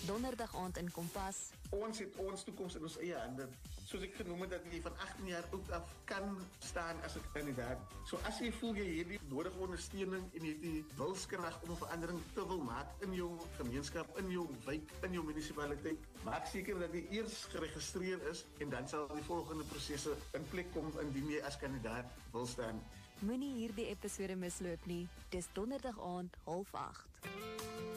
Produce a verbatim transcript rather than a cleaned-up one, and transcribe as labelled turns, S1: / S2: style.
S1: Donderdag aand in Kompas.
S2: Ons het ons toekoms in ons eie hande. Soos ek genoem het, dat jy van agttien jaar oud af kan staan as 'n kandidaat. So as jy voel jy het die nodige ondersteuning en jy het die wilskrag om 'n verandering te wil maak in jou gemeenskap, in jou wijk, in jou munisipaliteit, maak seker dat jy eers geregistreer is en dan sal die volgende prosesse in plek kom indien jy as kandidaat wil staan.
S1: Moenie hierdie episode misloop nie. Dis Donderdag aand, half agt.